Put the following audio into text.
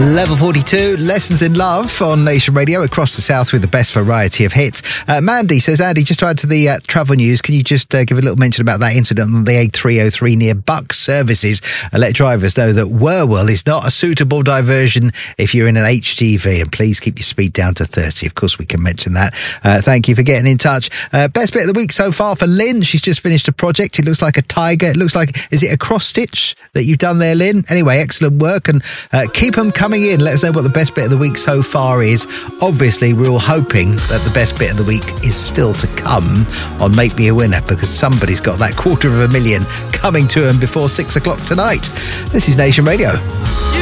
Level 42, Lessons in Love on Nation Radio across the south with the best variety of hits. Mandy says, Andy, just to add to the travel news, can you just give a little mention about that incident on the A303 near Bucks Services? Let drivers know that Wherwell is not a suitable diversion if you're in an HGV, and please keep your speed down to 30. Of course, we can mention that. Thank you for getting in touch. Best bit of the week so far for Lynn. She's just finished a project. It looks like a tiger. It looks like, is it a cross stitch that you've done there, Lynn? Anyway, excellent work, and keep them coming in. Let us know what the best bit of the week so far is. Obviously, we're all hoping that the best bit of the week is still to come on Make Me a Winner, because somebody's got that $250,000 coming to them before 6 o'clock tonight. This is Nation Radio.